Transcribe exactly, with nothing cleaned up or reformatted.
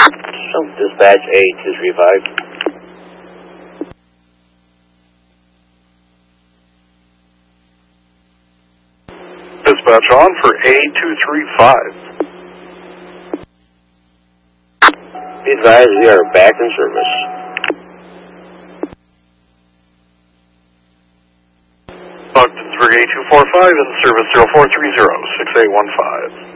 Dispatch A two three five. Dispatch on for A two three five. Be advised, we are back in service. Ogden's Brigade two four five in service zero four three zero, six eight one five.